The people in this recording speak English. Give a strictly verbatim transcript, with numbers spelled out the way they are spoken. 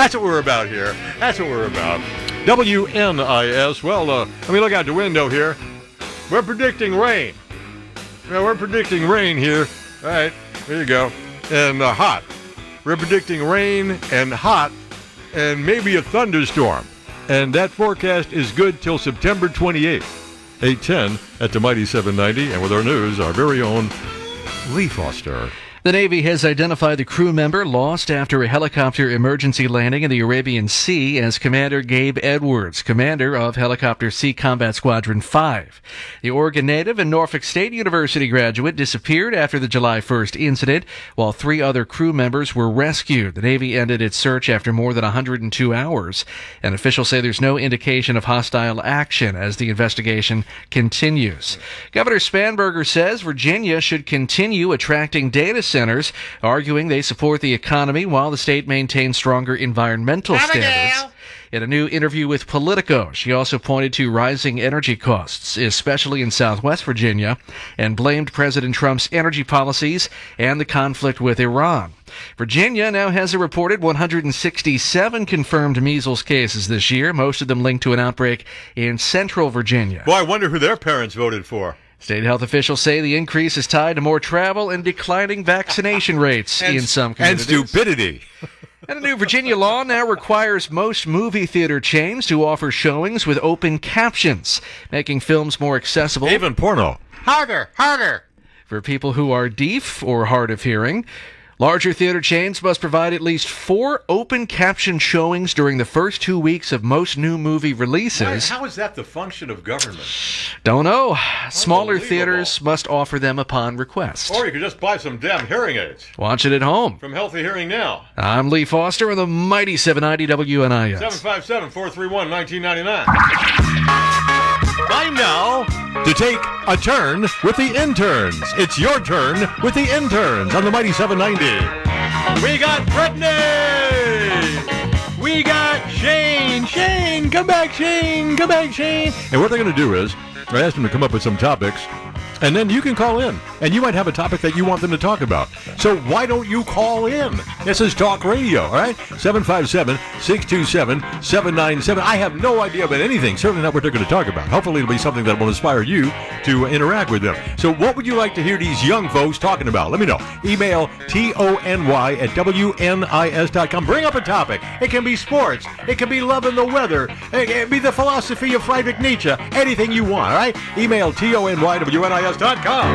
That's what we're about here. That's what we're about. W N I S. Well, uh, let me look out the window here. We're predicting rain. Yeah, we're predicting rain here. All right, there you go. And uh, hot. We're predicting rain and hot and maybe a thunderstorm. And that forecast is good till September twenty-eighth. eight ten at the Mighty seven ninety. And with our news, our very own Lee Foster. The Navy has identified the crew member lost after a helicopter emergency landing in the Arabian Sea as Commander Gabe Edwards, commander of Helicopter Sea Combat Squadron five. The Oregon native and Norfolk State University graduate disappeared after the July first incident, while three other crew members were rescued. The Navy ended its search after more than one hundred two hours, and officials say there's no indication of hostile action as the investigation continues. Governor Spanberger says Virginia should continue attracting data centers, arguing they support the economy while the state maintains stronger environmental standards. In a new interview with Politico, she also pointed to rising energy costs, especially in Southwest Virginia, and blamed President Trump's energy policies and the conflict with Iran. Virginia now has a reported one hundred sixty-seven confirmed measles cases this year, most of them linked to an outbreak in central Virginia. Boy, I wonder who their parents voted for. State health officials say the increase is tied to more travel and declining vaccination rates and, in some communities. And stupidity. And a new Virginia law now requires most movie theater chains to offer showings with open captions, making films more accessible. Even porno. Harder, harder. For people who are deaf or hard of hearing. Larger theater chains must provide at least four open caption showings during the first two weeks of most new movie releases. How is that the function of government? Don't know. Smaller theaters must offer them upon request. Or you could just buy some damn hearing aids. Watch it at home. From Healthy Hearing Now. I'm Lee Foster on the Mighty seven ninety W N I S. seven five seven, four three one, one nine nine nine. Time now to take a turn with the interns. It's your turn with the interns on the Mighty seven ninety. We got Brittany! We got Shane! Shane! Come back, Shane! Come back, Shane! And what they're going to do is, I asked them to come up with some topics, and then you can call in, and you might have a topic that you want them to talk about. So why don't you call in? This is Talk Radio, all right? seven five seven, six two seven, seven nine seven. I have no idea about anything, certainly not what they're going to talk about. Hopefully it'll be something that will inspire you to interact with them. So what would you like to hear these young folks talking about? Let me know. Email T O N Y at W N I S dot com. Bring up a topic. It can be sports. It can be love and the weather. It can be the philosophy of Friedrich Nietzsche. Anything you want, all right? Email T O N Y at W N I S dot com.